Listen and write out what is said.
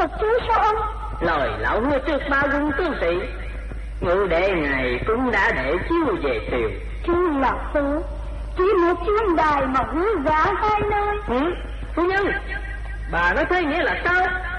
Thật chứ sao ông? Lời lão hứa trước ba quân tướng sĩ, ngự đệ ngài cũng đã để chiêu về triều. Chứ là hứa, chỉ một chuyến đài mà hứa gả hai nơi. Phu nhân, bà nói thế nghĩa là sao?